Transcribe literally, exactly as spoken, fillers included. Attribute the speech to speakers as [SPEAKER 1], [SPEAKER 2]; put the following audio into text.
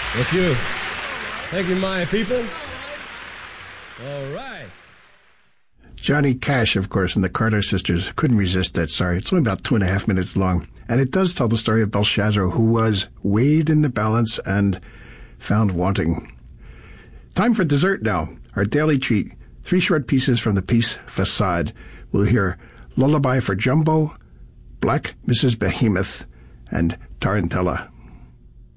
[SPEAKER 1] Thank you. Thank you, my people. All right.
[SPEAKER 2] Johnny Cash, of course, and the Carter sisters couldn't resist that. Sorry, it's only about two and a half minutes long. And it does tell the story of Belshazzar, who was weighed in the balance and found wanting. Time for dessert now. Our daily treat. Three short pieces from the piece Facade. We'll hear Lullaby for Jumbo, Black Missus Behemoth, and Tarantella.